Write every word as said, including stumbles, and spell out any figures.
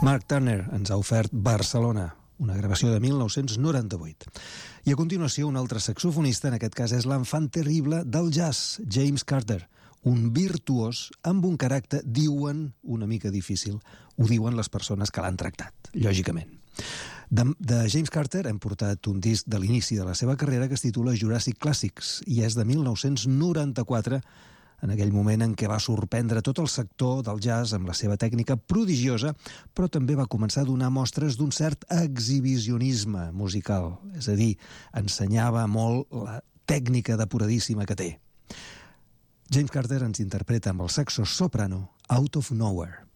Mark Turner ens ha ofert Barcelona, una gravació de mil nou-cents noranta-vuit. I a continuació un altre saxofonista, en aquest cas és l'enfant terrible del jazz, James Carter, un virtuós amb un caràcter, diuen, una mica difícil. Ho diuen les persones que l'han tractat, lògicament. De, de James Carter hem portat un disc de l'inici de la seva carrera que es titula Jurassic Classics i és de mil nou-cents noranta-quatre, en aquell moment en què va sorprendre tot el sector del jazz amb la seva tècnica prodigiosa, però també va començar a donar mostres d'un cert exhibicionisme musical, és a dir, ensenyava molt la tècnica depuradíssima que té. James Carter ens interpreta amb el saxo soprano Out of Nowhere.